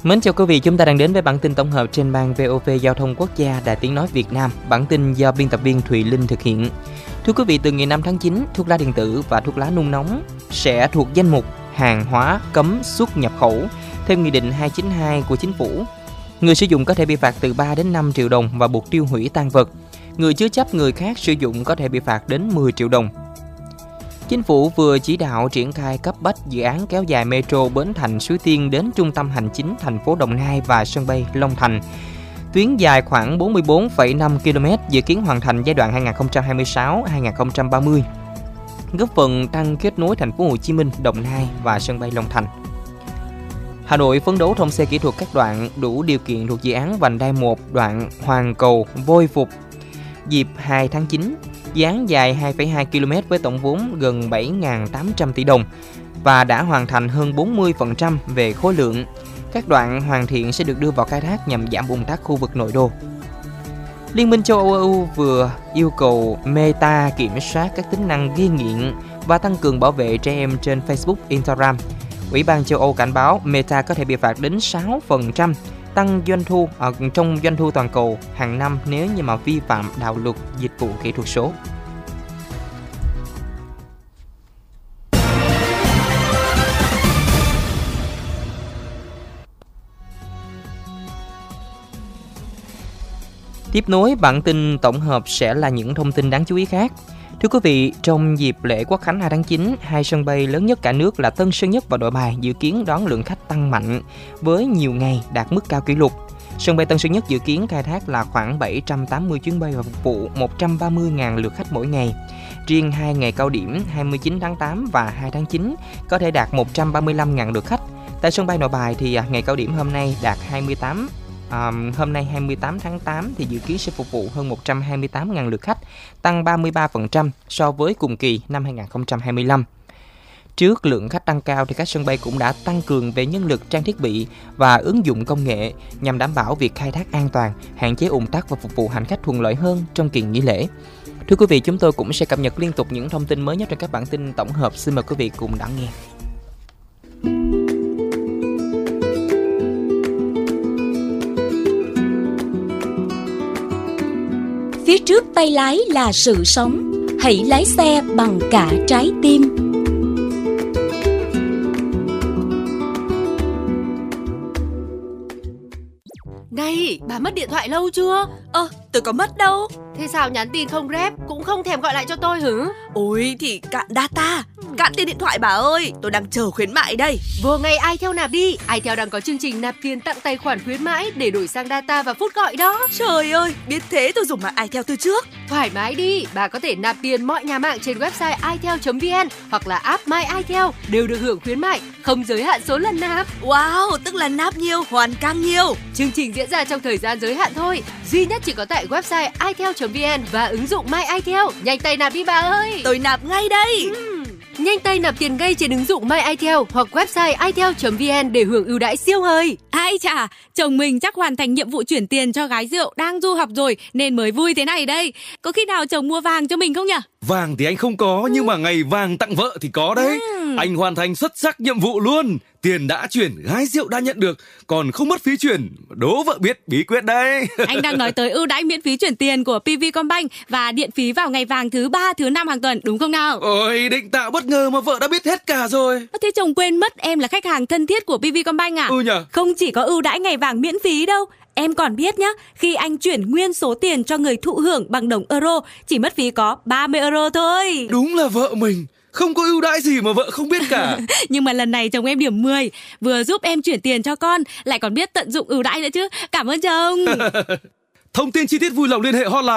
Mến chào quý vị, chúng ta đang đến với bản tin tổng hợp trên ban VOV Giao thông Quốc gia Đài Tiếng nói Việt Nam. Bản tin do biên tập viên Thùy Linh thực hiện. Thưa quý vị, từ ngày 5 tháng 9, thuốc lá điện tử và thuốc lá nung nóng sẽ thuộc danh mục hàng hóa cấm xuất nhập khẩu theo Nghị định 292 của Chính phủ. Người sử dụng có thể bị phạt từ 3 đến 5 triệu đồng và buộc tiêu hủy tang vật. Người chứa chấp người khác sử dụng có thể bị phạt đến 10 triệu đồng. Chính phủ vừa chỉ đạo triển khai cấp bách dự án kéo dài metro Bến Thành - Suối Tiên đến trung tâm hành chính thành phố Đồng Nai và sân bay Long Thành. Tuyến dài khoảng 44,5 km, dự kiến hoàn thành giai đoạn 2026-2030, góp phần tăng kết nối thành phố Hồ Chí Minh, Đồng Nai và sân bay Long Thành. Hà Nội phấn đấu thông xe kỹ thuật các đoạn đủ điều kiện thuộc dự án vành đai 1 đoạn Hoàng Cầu - Vôi Phục dịp 2 tháng 9. Dự án dài 2,2 km với tổng vốn gần 7.800 tỷ đồng và đã hoàn thành hơn 40% về khối lượng. Các đoạn hoàn thiện sẽ được đưa vào khai thác nhằm giảm ùn tắc khu vực nội đô. Liên minh châu Âu EU vừa yêu cầu Meta kiểm soát các tính năng ghi nghiện và tăng cường bảo vệ trẻ em trên Facebook, Instagram. Ủy ban châu Âu cảnh báo Meta có thể bị phạt đến 6% tăng doanh thu trong doanh thu toàn cầu hàng năm nếu như mà vi phạm đạo luật dịch vụ kỹ thuật số. Tiếp nối bản tin tổng hợp sẽ là những thông tin đáng chú ý khác. Thưa quý vị, trong dịp lễ Quốc khánh 2 tháng 9, hai sân bay lớn nhất cả nước là Tân Sơn Nhất và Nội Bài dự kiến đón lượng khách tăng mạnh với nhiều ngày đạt mức cao kỷ lục. Sân bay Tân Sơn Nhất dự kiến khai thác là khoảng 780 chuyến bay và phục vụ 130.000 lượt khách mỗi ngày. Riêng 2 ngày cao điểm 29 tháng 8 và 2 tháng 9 có thể đạt 135.000 lượt khách. Tại sân bay Nội Bài thì ngày cao điểm hôm nay đạt 28 tháng 8 thì dự kiến sẽ phục vụ hơn 128.000 lượt khách, tăng 33% so với cùng kỳ năm 2025. Trước lượng khách tăng cao thì các sân bay cũng đã tăng cường về nhân lực, trang thiết bị và ứng dụng công nghệ nhằm đảm bảo việc khai thác an toàn, hạn chế ùn tắc và phục vụ hành khách thuận lợi hơn trong kỳ nghỉ lễ. Thưa quý vị, chúng tôi cũng sẽ cập nhật liên tục những thông tin mới nhất trong các bản tin tổng hợp. Xin mời quý vị cùng đón nghe. Phía trước tay lái là sự sống, hãy lái xe bằng cả trái tim. Này, bà mất điện thoại lâu chưa? Tôi có mất đâu. Thế sao nhắn tin không rep, cũng không thèm gọi lại cho tôi hử? Ôi thì cạn data, cạn tiền điện thoại bà ơi. Tôi đang chờ khuyến mại đây. Vô ngay iTel nạp đi. iTel đang có chương trình nạp tiền tặng tài khoản khuyến mãi để đổi sang data và phút gọi đó. Trời ơi, biết thế tôi dùng mạng iTel từ trước. Thoải mái đi, bà có thể nạp tiền mọi nhà mạng trên website itel.vn hoặc là app My iTel đều được hưởng khuyến mại, không giới hạn số lần nạp. Wow, tức là nạp nhiều, hoàn càng nhiều. Chương trình diễn ra trong thời gian giới hạn thôi, duy nhất chỉ có tại website itel.vn và ứng dụng My iTel. Nhanh tay nạp đi bà ơi. Tôi nạp ngay đây. Nhanh tay nạp tiền ngay trên ứng dụng My iTel hoặc website itel.vn để hưởng ưu đãi siêu hời. Ai chà, chồng mình chắc hoàn thành nhiệm vụ chuyển tiền cho gái rượu đang du học rồi nên mới vui thế này đây. Có khi nào chồng mua vàng cho mình không nhỉ? Vàng thì anh không có, nhưng mà ngày vàng tặng vợ thì có đấy. Anh hoàn thành xuất sắc nhiệm vụ luôn. Tiền đã chuyển, gái rượu đã nhận được, còn không mất phí chuyển. Đố vợ biết bí quyết đấy. Anh đang nói tới ưu đãi miễn phí chuyển tiền của PVcombank và điện phí vào ngày vàng thứ 3, thứ 5 hàng tuần, đúng không nào? Ôi, định tạo bất ngờ mà vợ đã biết hết cả rồi. Thế chồng quên mất em là khách hàng thân thiết của PVcombank à? Nhờ. Không chỉ có ưu đãi ngày vàng miễn phí đâu. Em còn biết nhá, khi anh chuyển nguyên số tiền cho người thụ hưởng bằng đồng euro, chỉ mất phí có 30 euro thôi. Đúng là vợ mình, không có ưu đãi gì mà vợ không biết cả. Nhưng mà lần này chồng em điểm 10, vừa giúp em chuyển tiền cho con, lại còn biết tận dụng ưu đãi nữa chứ. Cảm ơn chồng. Thông tin chi tiết vui lòng liên hệ hotline